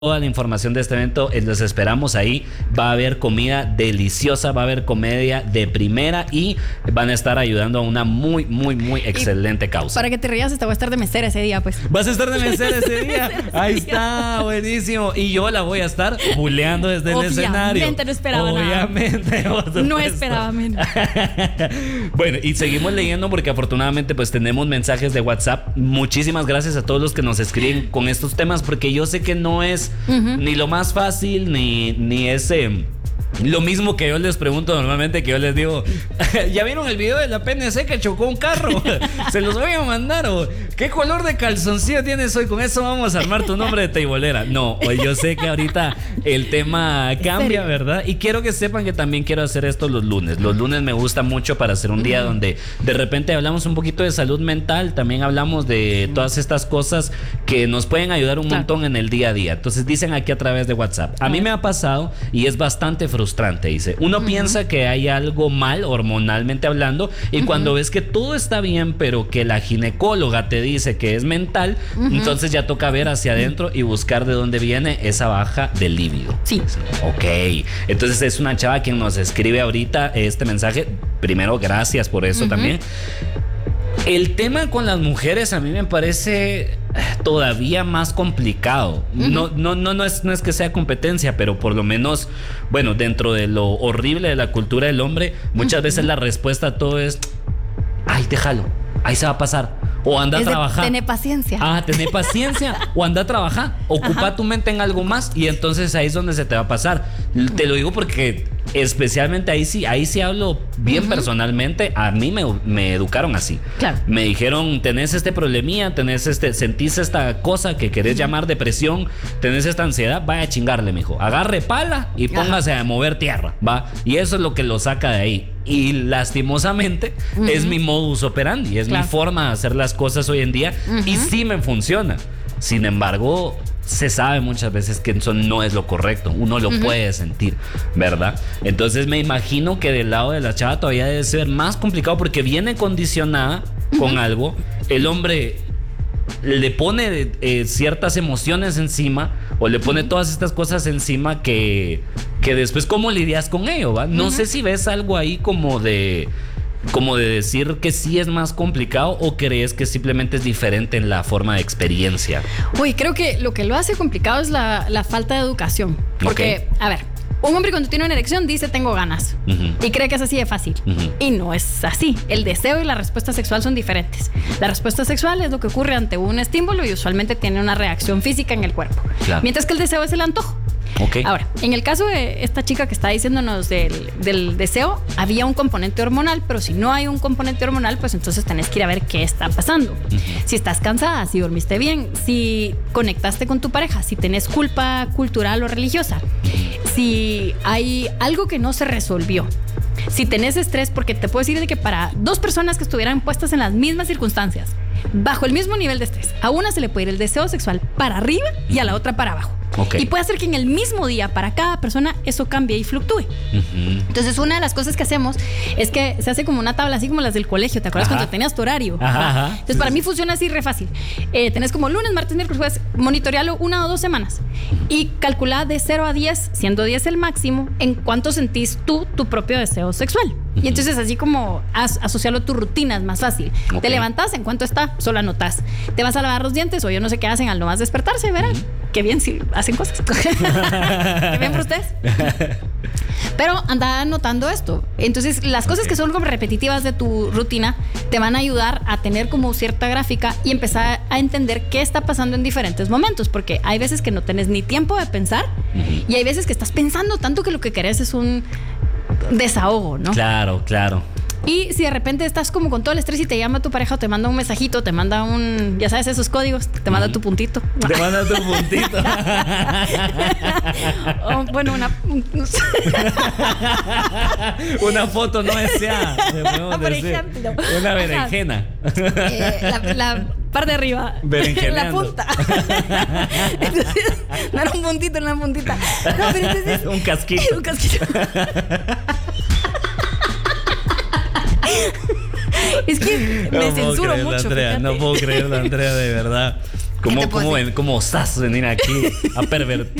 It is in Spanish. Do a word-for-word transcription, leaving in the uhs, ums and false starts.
toda la información de este evento. Los esperamos ahí. Va a haber comida deliciosa, va a haber comedia de primera y van a estar ayudando a una muy, muy, muy excelente causa. Para que te rías, te voy a estar de mesera ese día, pues. ¿Vas a estar de mesera ese día? Ahí está, buenísimo. Y yo la voy a estar buleando desde el escenario. Obviamente no esperaba Obviamente, nada. No esperaba menos. Bueno, y seguimos leyendo porque afortunadamente pues tenemos mensajes de WhatsApp. Muchísimas gracias a todos los que nos escriben con estos temas, porque yo sé que no es Uh-huh. ni lo más fácil, ni, ni ese... Lo mismo que yo les pregunto normalmente, que yo les digo, ¿ya vieron el video de la P N C que chocó un carro? Se los voy a mandar. ¿O qué color de calzoncillo tienes hoy? Con eso vamos a armar tu nombre de teibolera. No, yo sé que ahorita el tema cambia, ¿verdad? Y quiero que sepan que también quiero hacer esto los lunes. Los lunes me gusta mucho para hacer un día donde de repente hablamos un poquito de salud mental. También hablamos de todas estas cosas que nos pueden ayudar un claro. montón en el día a día. Entonces dicen aquí a través de WhatsApp. A mí me ha pasado y es bastante frustrante. Frustrante, dice. Uno uh-huh. piensa que hay algo mal hormonalmente hablando y uh-huh. cuando ves que todo está bien, pero que la ginecóloga te dice que es mental, uh-huh. entonces ya toca ver hacia adentro y buscar de dónde viene esa baja de libido. Sí. Ok. Entonces es una chava quien nos escribe ahorita este mensaje. Primero, gracias por eso uh-huh. también. El tema con las mujeres a mí me parece todavía más complicado. Uh-huh. No, no, no, no es, no es que sea competencia, pero por lo menos, bueno, dentro de lo horrible de la cultura del hombre, muchas uh-huh. veces la respuesta a todo es, ay, déjalo, ahí se va a pasar. O anda es a trabajar. Tener paciencia. Ah, tener paciencia. O anda a trabajar. Ocupa Ajá. tu mente en algo más y entonces ahí es donde se te va a pasar. Te lo digo porque especialmente ahí sí, ahí sí hablo bien uh-huh. personalmente. A mí me, me educaron así. Claro. Me dijeron, tenés este problemilla, tenés este, sentís esta cosa que querés uh-huh. llamar depresión, tenés esta ansiedad, vaya a chingarle, mijo. Agarre pala y póngase Ajá. a mover tierra, va. Y eso es lo que lo saca de ahí. Y lastimosamente uh-huh. es mi modus operandi, es claro. mi forma de hacer las cosas hoy en día uh-huh. y sí me funciona. Sin embargo, se sabe muchas veces que eso no es lo correcto. Uno lo uh-huh. puede sentir, ¿verdad? Entonces me imagino que del lado de la chava todavía debe ser más complicado porque viene condicionada uh-huh. con algo. El hombre le pone eh, ciertas emociones encima o le pone todas estas cosas encima que, que después ¿cómo lidias con ello? ¿Va? No uh-huh. sé si ves algo ahí como de como de decir que sí es más complicado o crees que simplemente es diferente en la forma de experiencia. Uy, creo que lo que lo hace complicado es la, la falta de educación. Porque, okay. a ver, un hombre cuando tiene una erección dice tengo ganas uh-huh. y cree que es así de fácil uh-huh. y no es así. El deseo y la respuesta sexual son diferentes. La respuesta sexual es lo que ocurre ante un estímulo y usualmente tiene una reacción física en el cuerpo, claro. mientras que el deseo es el antojo. Okay. Ahora, en el caso de esta chica que está diciéndonos del, del deseo, había un componente hormonal, pero si no hay un componente hormonal, pues entonces tenés que ir a ver qué está pasando. Uh-huh. Si estás cansada, si dormiste bien, si conectaste con tu pareja, si tenés culpa cultural o religiosa, si hay algo que no se resolvió, si tenés estrés, porque te puedo decir de que para dos personas que estuvieran puestas en las mismas circunstancias, bajo el mismo nivel de estrés, a una se le puede ir el deseo sexual para arriba y a la otra para abajo. Okay. Y puede hacer que en el mismo día para cada persona eso cambie y fluctúe. Uh-huh. Entonces una de las cosas que hacemos es que se hace como una tabla así como las del colegio. ¿Te acuerdas ajá. cuando tenías tu horario? Ajá, ajá. Entonces para mí funciona así re fácil. Eh, tenés como lunes, martes, miércoles, jueves, monitorearlo una o dos semanas y calculá de cero a diez, siendo diez el máximo, en cuánto sentís tú tu propio deseo sexual. Uh-huh. Y entonces así como as- asociarlo a tu rutina es más fácil. Okay. Te levantás, ¿en cuánto está? Solo anotás. Te vas a lavar los dientes o yo no sé qué hacen al nomás despertarse, verán. Uh-huh. Qué bien si hacen cosas. Qué bien por ustedes. Pero anda anotando esto. Entonces las cosas okay. que son como repetitivas de tu rutina te van a ayudar a tener como cierta gráfica y empezar a entender qué está pasando en diferentes momentos, porque hay veces que no tenés ni tiempo de pensar uh-huh. y hay veces que estás pensando tanto que lo que querés es un desahogo, ¿no? Claro, claro. Y si de repente estás como con todo el estrés y te llama tu pareja o te manda un mensajito, te manda un, ya sabes, esos códigos, te manda tu puntito. Te manda tu puntito. O, bueno, una... una foto no deseada. Por ejemplo. Una berenjena. Eh, la, la parte de arriba. La punta. Entonces, no era un puntito, era una puntita. No, pero entonces... un casquito. Un casquito. Es que me no censuro mucho. Andrea, no puedo creerlo, Andrea, de verdad. ¿Cómo, te puedo cómo, decir? ven- cómo osas venir aquí a pervertir